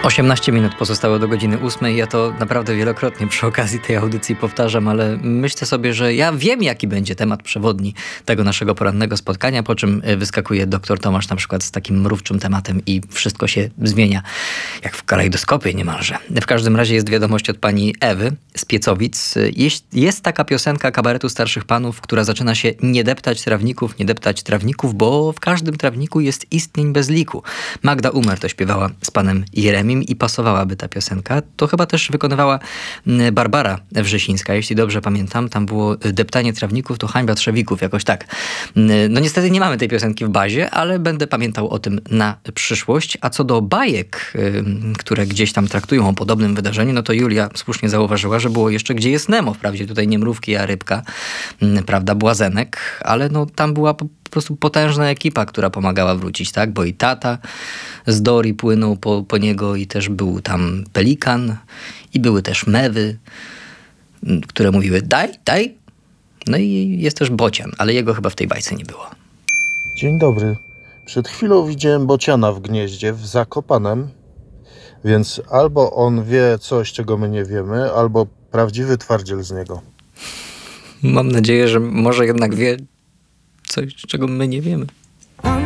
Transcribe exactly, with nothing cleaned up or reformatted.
osiemnaście minut pozostało do godziny ósmej. Ja to naprawdę wielokrotnie przy okazji tej audycji powtarzam, ale myślę sobie, że ja wiem, jaki będzie temat przewodni tego naszego porannego spotkania, po czym wyskakuje doktor Tomasz na przykład z takim mrówczym tematem i wszystko się zmienia, jak w kalejdoskopie niemalże. W każdym razie jest wiadomość od pani Ewy z Piecowic. Jest, jest taka piosenka kabaretu starszych panów, która zaczyna się: nie deptać trawników, nie deptać trawników, bo w każdym trawniku jest istnień bez liku. Magda Umer to śpiewała z panem Jeremim i pasowałaby ta piosenka. To chyba też wykonywała Barbara Wrzesińska, jeśli dobrze pamiętam. Tam było deptanie trawników to hańba trzewików, jakoś tak. No niestety nie mamy tej piosenki w bazie, ale będę pamiętał o tym na przyszłość. A co do bajek, które gdzieś tam traktują o podobnym wydarzeniu, no to Julia słusznie zauważyła, że było jeszcze Gdzie jest Nemo. Wprawdzie tutaj nie mrówki, a rybka, prawda, Błazenek, ale no tam była po po prostu potężna ekipa, która pomagała wrócić, tak? Bo i tata z Dory płynął po, po niego i też był tam pelikan i były też mewy, które mówiły daj, daj. No i jest też bocian, ale jego chyba w tej bajce nie było. Dzień dobry. Przed chwilą widziałem bociana w gnieździe w Zakopanem, więc albo on wie coś, czego my nie wiemy, albo prawdziwy twardziel z niego. Mam nadzieję, że może jednak wie coś, czego my nie wiemy.